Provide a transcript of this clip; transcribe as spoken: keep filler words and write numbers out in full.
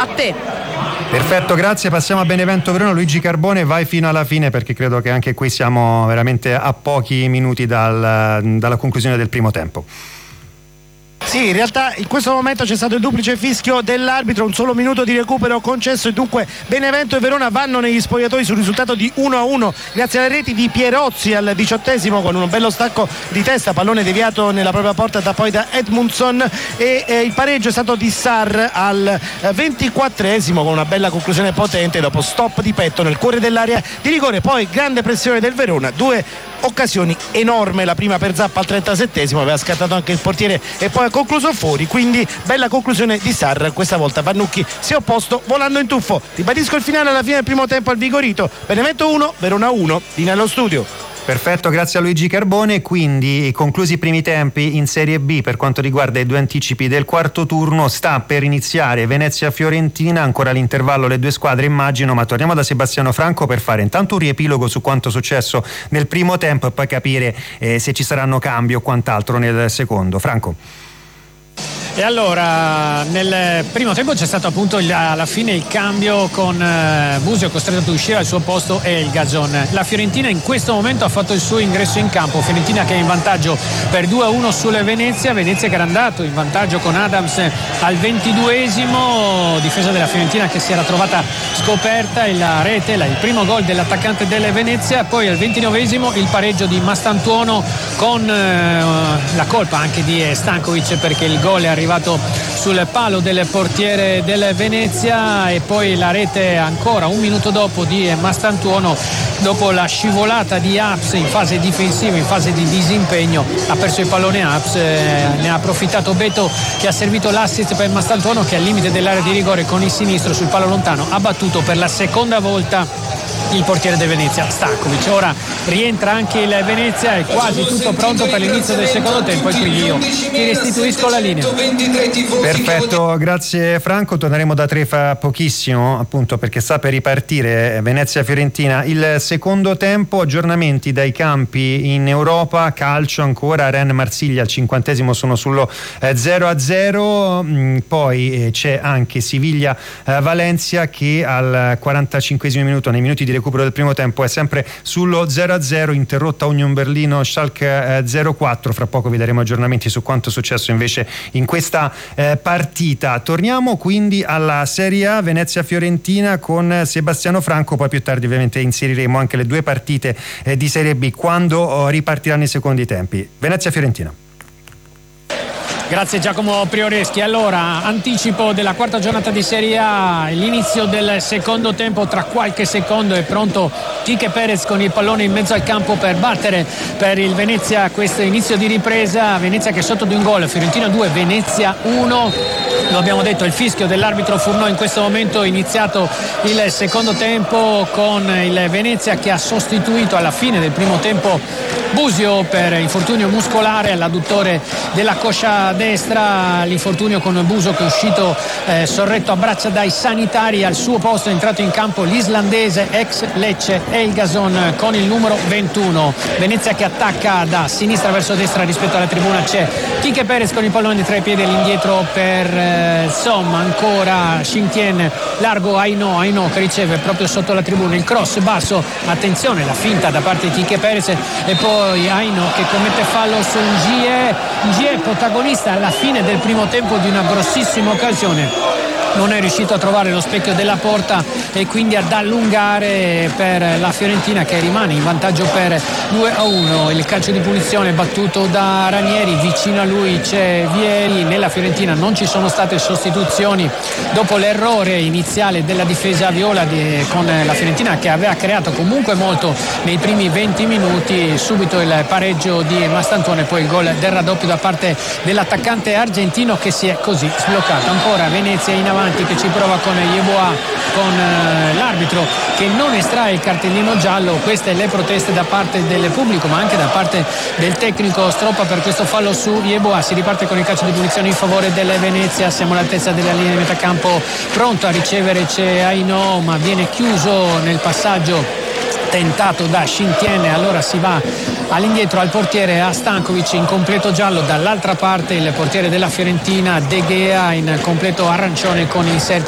A te. Perfetto, grazie. Passiamo a Benevento Verona. Luigi Carbone, vai fino alla fine, perché credo che anche qui siamo veramente a pochi minuti dal, dalla conclusione del primo tempo. Sì, in realtà in questo momento c'è stato il duplice fischio dell'arbitro, un solo minuto di recupero concesso e dunque Benevento e Verona vanno negli spogliatoi sul risultato di uno a uno grazie alle reti di Pierozzi al diciottesimo con un bello stacco di testa, pallone deviato nella propria porta da poi da Edmundson, e eh, il pareggio è stato di Sarr al eh, ventiquattresimo con una bella conclusione potente dopo stop di petto nel cuore dell'area di rigore. Poi grande pressione del Verona, due occasioni enorme, la prima per Zappa al trentasettesimo, aveva scattato anche il portiere e poi ha concluso fuori, quindi bella conclusione di Sarr. Questa volta Vannucchi si è opposto volando in tuffo. Ribadisco il finale alla fine del primo tempo al Vigorito: Benevento uno, Verona uno. Di nello studio. Perfetto, grazie a Luigi Carbone. Quindi conclusi i primi tempi in Serie B per quanto riguarda i due anticipi del quarto turno. Sta per iniziare Venezia-Fiorentina, ancora l'intervallo le due squadre immagino, ma torniamo da Sebastiano Franco per fare intanto un riepilogo su quanto successo nel primo tempo e poi capire eh, se ci saranno cambi o quant'altro nel secondo. Franco. E allora nel primo tempo c'è stato appunto il, alla fine il cambio con eh, Busio costretto ad uscire al suo posto e il Gazon. La Fiorentina in questo momento ha fatto il suo ingresso in campo, Fiorentina che è in vantaggio per due a uno sulle Venezia, Venezia che era andato in vantaggio con Adams al ventiduesimo, difesa della Fiorentina che si era trovata scoperta, e la rete, la, il primo gol dell'attaccante delle Venezia, poi al ventinovesimo il pareggio di Mastantuono con eh, la colpa anche di Stankovic perché il gol è arrivato arrivato sul palo del portiere del Venezia, e poi la rete ancora un minuto dopo di Mastantuono dopo la scivolata di Aps in fase difensiva, in fase di disimpegno. Ha perso il pallone Aps, eh, ne ha approfittato Beto che ha servito l'assist per Mastantuono che al limite dell'area di rigore con il sinistro sul palo lontano ha battuto per la seconda volta il portiere del Venezia, Stankovic. Ora rientra anche il Venezia, è quasi tutto pronto per l'inizio del secondo tempo e quindi io ti restituisco la linea. Perfetto, grazie Franco. Torneremo da tre fra pochissimo, appunto perché sta per ripartire Venezia-Fiorentina il secondo tempo. Aggiornamenti dai campi in Europa, calcio ancora, Rennes-Marsiglia al cinquantesimo sono sullo eh, zero a zero, mm, poi eh, c'è anche Siviglia-Valencia eh, che al quarantacinquesimo minuto, nei minuti di recupero del primo tempo, è sempre sullo zero a zero, interrotta Union Berlino Schalke eh, zero quattro. Fra poco vi daremo aggiornamenti su quanto è successo invece in questa eh, partita. Torniamo quindi alla Serie A, Venezia-Fiorentina con Sebastiano Franco, poi più tardi ovviamente inseriremo anche le due partite eh, di Serie B quando oh, ripartiranno i secondi tempi. Venezia-Fiorentina. Grazie Giacomo Prioreschi. Allora, anticipo della quarta giornata di Serie A, l'inizio del secondo tempo, tra qualche secondo è pronto Quique Perez con il pallone in mezzo al campo per battere per il Venezia questo inizio di ripresa. Venezia che è sotto di un gol, Fiorentina due, Venezia uno. Lo abbiamo detto, il fischio dell'arbitro Furnò in questo momento, iniziato il secondo tempo con il Venezia che ha sostituito alla fine del primo tempo Busio per infortunio muscolare all'adduttore della coscia destra. L'infortunio con Busio che è uscito eh, sorretto a braccia dai sanitari. Al suo posto è entrato in campo l'islandese ex Lecce Elgason con il numero ventuno. Venezia che attacca da sinistra verso destra rispetto alla tribuna, c'è Quique Perez con il pallone di tre piedi all'indietro per eh, Somma, ancora Xintien largo Aino, Aino che riceve proprio sotto la tribuna il cross basso, attenzione la finta da parte di Quique Perez e poi Aino che commette fallo su Ngie. Ngie protagonista alla fine del primo tempo di una grossissima occasione, non è riuscito a trovare lo specchio della porta e quindi ad allungare per la Fiorentina che rimane in vantaggio per due a uno. Il calcio di punizione battuto da Ranieri, vicino a lui c'è Vieri. Nella Fiorentina non ci sono state sostituzioni dopo l'errore iniziale della difesa viola di, con la Fiorentina che aveva creato comunque molto nei primi venti minuti. Subito il pareggio di Mastantuono e poi il gol del raddoppio da parte dell'attaccante argentino che si è così sbloccato. Ancora Venezia in avanti che ci prova con Yeboah, con eh, l'arbitro che non estrae il cartellino giallo. Queste le proteste da parte del pubblico ma anche da parte del tecnico Stroppa per questo fallo su Yeboah. Si riparte con il calcio di punizione in favore delle Venezia, siamo all'altezza della linea di metacampo, pronto a ricevere c'è Aino ma viene chiuso nel passaggio tentato da Xintien, allora si va all'indietro al portiere, a Stankovic in completo giallo, dall'altra parte il portiere della Fiorentina De Gea in completo arancione con inserti